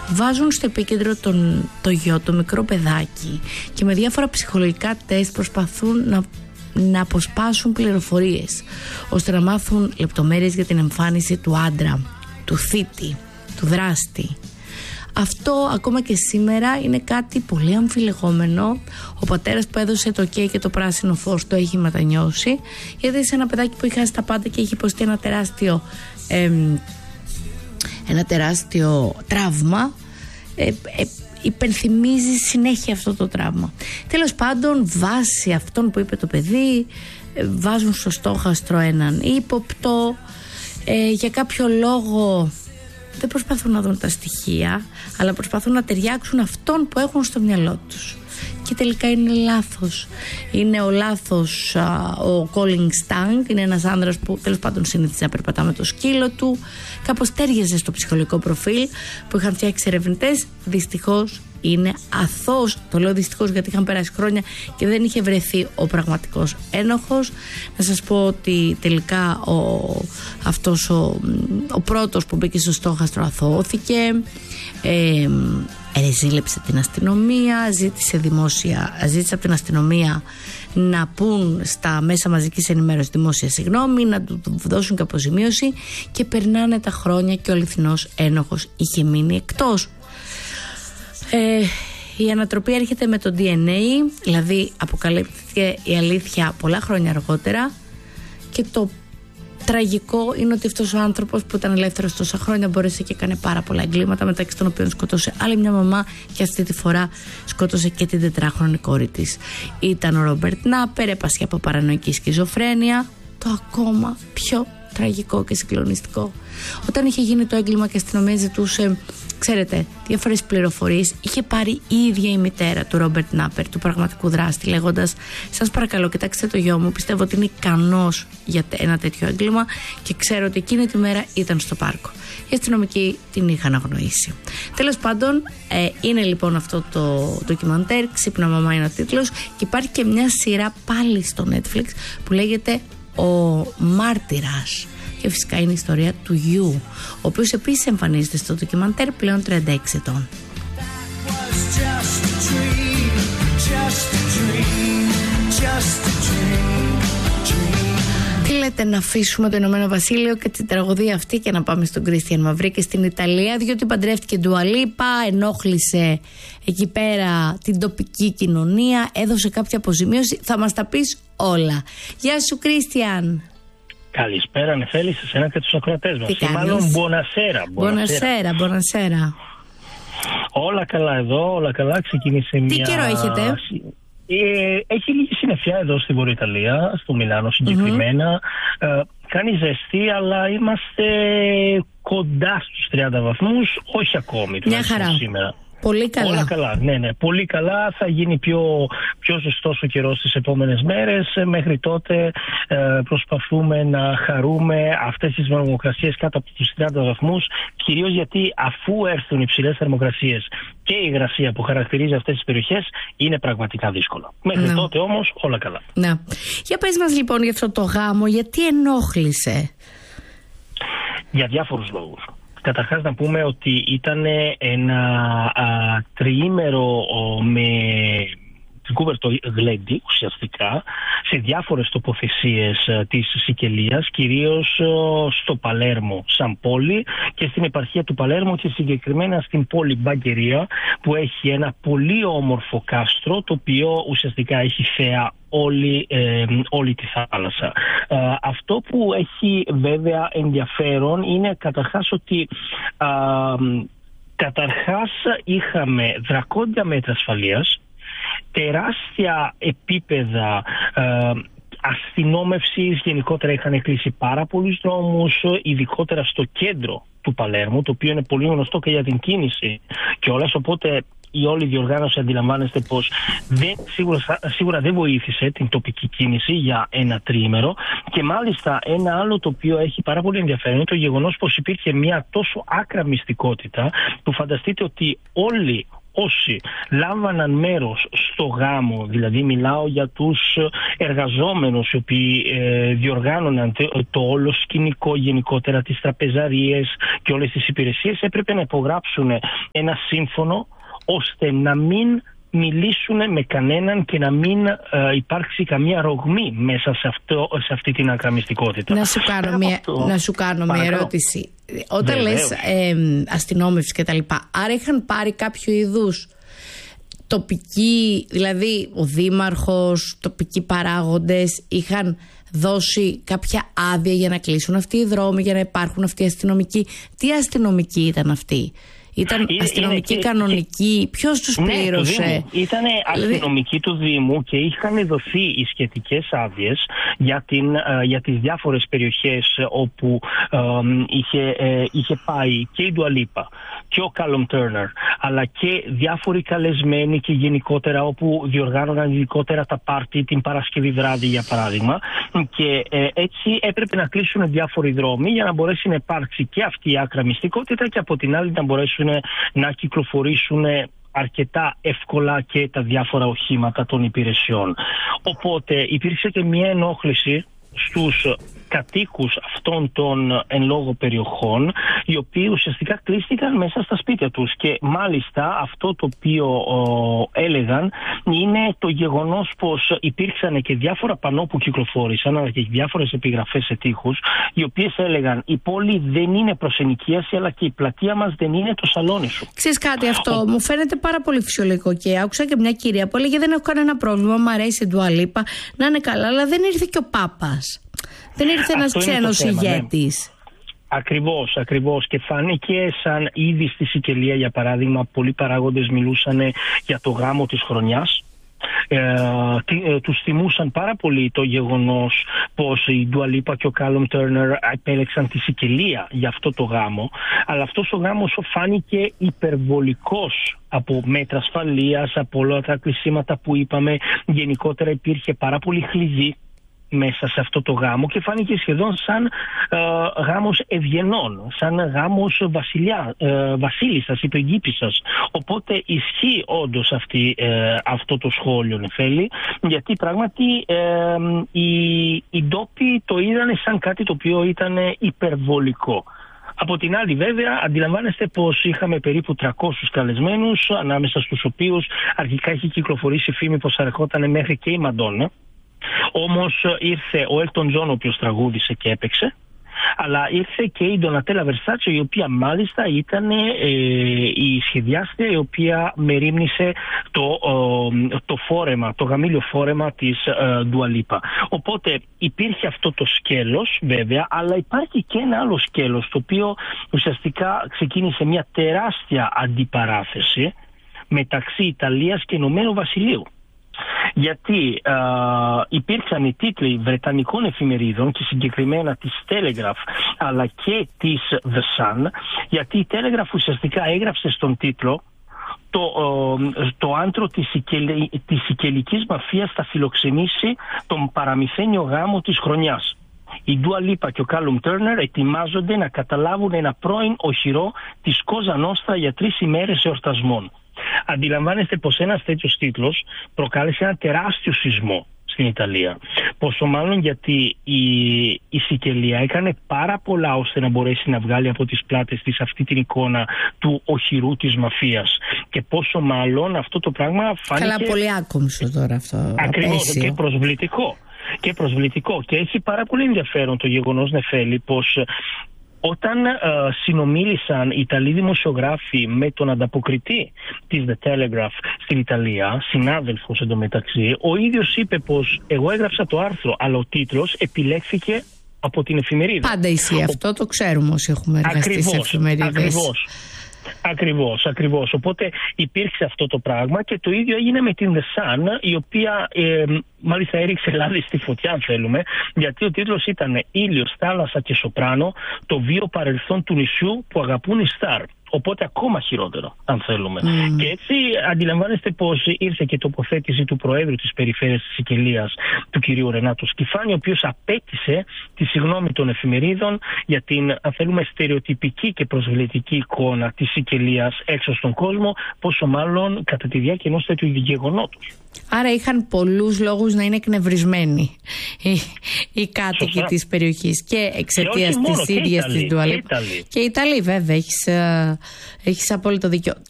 βάζουν στο επίκεντρο το γιο, το μικρό παιδάκι, και με διάφορα ψυχολογικά τεστ προσπαθούν να αποσπάσουν πληροφορίες ώστε να μάθουν λεπτομέρειες για την εμφάνιση του άντρα, του θήτη, του δράστη. Αυτό ακόμα και σήμερα είναι κάτι πολύ αμφιλεγόμενο. Ο πατέρας που έδωσε το OK και το πράσινο φως το έχει μετανιώσει, γιατί είσαι ένα παιδάκι που έχει χάσει τα πάντα και έχει υποστεί ένα τεράστιο τραύμα. Υπενθυμίζει συνέχεια αυτό το τραύμα. Τέλος πάντων, βάσει αυτών που είπε το παιδί, βάζουν στο στόχαστρο έναν ύποπτο. Για κάποιο λόγο δεν προσπαθούν να δουν τα στοιχεία, αλλά προσπαθούν να ταιριάξουν αυτόν που έχουν στο μυαλό τους. Και τελικά είναι λάθος. Είναι ο λάθος ο Colin Stang, είναι ένας άνδρας που τέλος πάντων συνήθιζε να περπατά με το σκύλο του. Κάπως τέριαζε στο ψυχολογικό προφίλ που είχαν φτιάξει ερευνητές. Δυστυχώς είναι αθώος. Το λέω δυστυχώς γιατί είχαν περάσει χρόνια και δεν είχε βρεθεί ο πραγματικός ένοχος. Να σας πω ότι τελικά αυτός ο πρώτος που μπήκε στο στόχαστρο αθώθηκε. Ρεζίλεψε την αστυνομία, ζήτησε από την αστυνομία να πούν στα μέσα μαζικής ενημέρωσης δημόσια συγγνώμη, να του δώσουν και αποζημίωση, και περνάνε τα χρόνια και ο αληθινός ένοχος είχε μείνει εκτός. Η ανατροπή έρχεται με το DNA, δηλαδή αποκαλύπτεται η αλήθεια πολλά χρόνια αργότερα, και το τραγικό είναι ότι αυτός ο άνθρωπος που ήταν ελεύθερος τόσα χρόνια μπόρεσε και έκανε πάρα πολλά εγκλήματα, μεταξύ των οποίων σκότωσε άλλη μια μαμά, και αυτή τη φορά σκότωσε και την 4χρονη κόρη της. Ήταν ο Ρόμπερτ Νάπερ, έπασχε από παρανοϊκή σκιζοφρένεια. Το ακόμα πιο τραγικό και συγκλονιστικό, όταν είχε γίνει το έγκλημα και η αστυνομία ζητούσε, ξέρετε, διάφορες πληροφορίες, είχε πάρει η ίδια η μητέρα του Ρόμπερτ Νάπερ, του πραγματικού δράστη, λέγοντας: σας παρακαλώ, κοιτάξτε το γιο μου, πιστεύω ότι είναι ικανός για ένα τέτοιο έγκλημα και ξέρω ότι εκείνη τη μέρα ήταν στο πάρκο. Οι αστυνομικοί την είχαν αγνοήσει. Τέλος πάντων, είναι λοιπόν αυτό το ντοκιμαντέρ, «Ξύπνα μαμά» είναι ο τίτλος, και υπάρχει και μια σειρά πάλι στο Netflix που λέγεται «Ο Μάρτυρας». Και φυσικά είναι η ιστορία του γιου, ο οποίος επίσης εμφανίζεται στο ντοκιμαντέρ, πλέον 36 ετών. Τι λέτε, να αφήσουμε το Ηνωμένο Βασίλειο και την τραγωδία αυτή και να πάμε στον Κρίστιαν Μαυρίκη στην Ιταλία, διότι παντρεύτηκε Ντουα Λίπα, ενόχλησε εκεί πέρα την τοπική κοινωνία, έδωσε κάποια αποζημίωση. Θα μας τα πεις όλα. Γεια σου, Κρίστιαν. Καλησπέρα, Νεφέλη, σε εσένα και τους ακροατές μας. Τι κάνεις? Μάλλον μπονασέρα. Όλα καλά εδώ, όλα καλά. Ξεκίνησε Τι καιρό έχετε? Έχει λίγη συννεφιά εδώ στη Βόρεια Ιταλία, στο Μιλάνο συγκεκριμένα. Κάνει ζεστή, αλλά είμαστε κοντά στους 30 βαθμούς, όχι ακόμη. Μια χαρά. Σήμερα. Πολύ καλά. Όλα καλά, ναι, πολύ καλά. Θα γίνει πιο ζεστός ο καιρός τις επόμενες μέρες. Μέχρι τότε προσπαθούμε να χαρούμε αυτές τις θερμοκρασίες κάτω από τους 30 βαθμούς, κυρίως γιατί αφού έρθουν οι ψηλές θερμοκρασίες και η υγρασία που χαρακτηρίζει αυτές τις περιοχές, είναι πραγματικά δύσκολο. Μέχρι τότε όμως όλα καλά. Ναι. Για πες μας λοιπόν για αυτό το γάμο, γιατί ενόχλησε? Για διάφορους λόγους. Καταρχάς να πούμε ότι ήταν ένα τριήμερο με τρικούβερτο γλέντι ουσιαστικά σε διάφορες τοποθεσίες της Σικελίας, κυρίως στο Παλέρμο σαν πόλη και στην επαρχία του Παλέρμο και συγκεκριμένα στην πόλη Μπαγκερία, που έχει ένα πολύ όμορφο κάστρο το οποίο ουσιαστικά έχει θέα όλη τη θάλασσα. Αυτό που έχει βέβαια ενδιαφέρον είναι καταρχάς ότι είχαμε δρακόντια μέτρα ασφαλείας, τεράστια επίπεδα αστυνόμευσης, γενικότερα είχαν κλείσει πάρα πολλούς δρόμους, ειδικότερα στο κέντρο του Παλέρμου, το οποίο είναι πολύ γνωστό και για την κίνηση κιόλας, οπότε η όλη διοργάνωση αντιλαμβάνεστε πως σίγουρα δεν βοήθησε την τοπική κίνηση για ένα τριήμερο. Και μάλιστα ένα άλλο το οποίο έχει πάρα πολύ ενδιαφέρον είναι το γεγονός πως υπήρχε μια τόσο άκρα μυστικότητα που φανταστείτε ότι όσοι λάμβαναν μέρος στο γάμο, δηλαδή μιλάω για τους εργαζόμενους οι οποίοι διοργάνωναν το όλο σκηνικό, γενικότερα τις τραπεζαρίες και όλες τις υπηρεσίες, έπρεπε να υπογράψουν ένα σύμφωνο ώστε να μην μιλήσουν με κανέναν και να μην υπάρξει καμία ρογμή μέσα σε αυτή την ακραμιστικότητα. Να σου κάνω μια ερώτηση. Όταν λες αστυνόμευση και τα λοιπά, άρα είχαν πάρει κάποιο είδους τοπικοί, δηλαδή ο δήμαρχος, τοπικοί παράγοντες είχαν δώσει κάποια άδεια για να κλείσουν αυτοί οι δρόμοι, για να υπάρχουν αυτοί οι αστυνομικοί? Τι αστυνομικοί ήταν αυτοί? Ήταν αστυνομικοί κανονικοί? Ποιος τους πλήρωσε? Ήταν αστυνομικοί του Δήμου και είχαν δοθεί οι σχετικές άδειες για τις διάφορες περιοχές όπου είχε πάει και η Dua Lipa και ο Callum Turner, αλλά και διάφοροι καλεσμένοι και γενικότερα όπου διοργάνωναν ειδικότερα τα πάρτι την Παρασκευή βράδυ, για παράδειγμα, και έτσι έπρεπε να κλείσουν διάφοροι δρόμοι για να μπορέσει να υπάρξει και αυτή η άκρα μυστικότητα και από την άλλη να μπορέσουν να κυκλοφορήσουν αρκετά εύκολα και τα διάφορα οχήματα των υπηρεσιών. Οπότε υπήρξε και μια ενόχληση στους κατοίκους αυτών των εν λόγω περιοχών, οι οποίοι ουσιαστικά κλείστηκαν μέσα στα σπίτια τους. Και μάλιστα αυτό το οποίο έλεγαν είναι το γεγονός πως υπήρξαν και διάφορα πανό που κυκλοφόρησαν, αλλά και διάφορες επιγραφές σε τοίχους, οι οποίες έλεγαν η πόλη δεν είναι προς ενοικίαση, αλλά και η πλατεία μας δεν είναι το σαλόνι σου. Ξέρεις κάτι, αυτό μου φαίνεται πάρα πολύ φυσιολογικό και άκουσα και μια κυρία που έλεγε δεν έχω κανένα πρόβλημα, μου αρέσει η Dua Lipa, να είναι καλά, αλλά δεν ήρθε και ο Πάπας. Δεν ήρθε ένας ξένος ηγέτης. Ακριβώς. Και φάνηκε σαν ήδη στη Σικελία, για παράδειγμα, πολλοί παράγοντες μιλούσαν για το γάμο της χρονιάς. Τους θυμούσαν πάρα πολύ το γεγονός πως η Dua Lipa και ο Callum Turner επέλεξαν τη Σικελία για αυτό το γάμο, αλλά αυτός ο γάμος φάνηκε υπερβολικός από μέτρα ασφαλείας, από όλα τα κλεισίματα που είπαμε. Γενικότερα υπήρχε πάρα πολύ χλειδί μέσα σε αυτό το γάμο και φάνηκε σχεδόν σαν γάμος ευγενών, σαν γάμος βασίλισσας ή πριγκίπισσας. Οπότε ισχύει όντως αυτό το σχόλιο, Νεφέλη, γιατί πράγματι οι ντόπιοι το είδανε σαν κάτι το οποίο ήταν υπερβολικό. Από την άλλη, βέβαια, αντιλαμβάνεστε πως είχαμε περίπου 300 καλεσμένους, ανάμεσα στους οποίους αρχικά είχε κυκλοφορήσει φήμη πως ερχόταν μέχρι και η Μαντόνα. Όμως ήρθε ο Έλτον Τζον, ο οποίος τραγούδισε και έπαιξε, αλλά ήρθε και η Ντονατέλα Βερσάτσο, η οποία μάλιστα ήταν η σχεδιάστρια η οποία μερίμνησε το φόρεμα, το γαμήλιο φόρεμα της Dua Lipa. Οπότε υπήρχε αυτό το σκέλος βέβαια, αλλά υπάρχει και ένα άλλο σκέλος, το οποίο ουσιαστικά ξεκίνησε μια τεράστια αντιπαράθεση μεταξύ Ιταλίας και Ηνωμένου Βασιλείου. Γιατί υπήρξαν οι τίτλοι βρετανικών εφημερίδων και συγκεκριμένα της Telegraph αλλά και της The Sun, γιατί η Telegraph ουσιαστικά έγραψε στον τίτλο το άντρο της σικελικής μαφίας θα φιλοξενήσει τον παραμυθένιο γάμο της χρονιάς. Η Dua Lipa και ο Callum Turner ετοιμάζονται να καταλάβουν ένα πρώην οχυρό της Κόζα Νόστρα για 3 ημέρες εορτασμών. Αντιλαμβάνεστε πως ένας τέτοιος τίτλος προκάλεσε ένα τεράστιο σεισμό στην Ιταλία. Πόσο μάλλον γιατί η Σικελία έκανε πάρα πολλά ώστε να μπορέσει να βγάλει από τις πλάτες της αυτή την εικόνα του οχυρού της μαφίας. Και πόσο μάλλον αυτό το πράγμα φάνηκε... Καλά, πολύ άκομψο τώρα αυτό. Ακριβώς, και προσβλητικό. Και έχει πάρα πολύ ενδιαφέρον το γεγονός, Νεφέλη, πως όταν συνομίλησαν οι Ιταλοί δημοσιογράφοι με τον ανταποκριτή της The Telegraph στην Ιταλία, συνάδελφος εντωμεταξύ, ο ίδιος είπε πως εγώ έγραψα το άρθρο, αλλά ο τίτλος επιλέχθηκε από την εφημερίδα. Πάντα ισχύει αυτό, το ξέρουμε όσοι έχουμε εργαστεί σε εφημερίδες. Ακριβώς. Οπότε υπήρξε αυτό το πράγμα και το ίδιο έγινε με την The Sun, η οποία μάλιστα έριξε λάδι στη φωτιά, αν θέλουμε, γιατί ο τίτλος ήταν «Ήλιος, θάλασσα και σοπράνο, το βίο παρελθόν του νησιού που αγαπούν οι Σταρ». Οπότε ακόμα χειρότερο, αν θέλουμε. Και έτσι αντιλαμβάνεστε πως ήρθε και η τοποθέτηση του Προέδρου της Περιφέρειας της Σικελίας, του κυρίου Ρενάτο Σκυφάνη, ο οποίος απέτησε τη συγγνώμη των εφημερίδων για την, αν θέλουμε, στερεοτυπική και προσβλητική εικόνα της Σικελίας έξω στον κόσμο, πόσο μάλλον κατά τη διάρκεια ενός τέτοιου γεγονότος. Άρα είχαν πολλούς λόγους να είναι εκνευρισμένοι οι κάτοικοι της περιοχής και εξαιτίας της ίδιας της Ντουα Λίπα. Και οι Ιταλοί, βέβαια, έχεις απόλυτο δίκιο.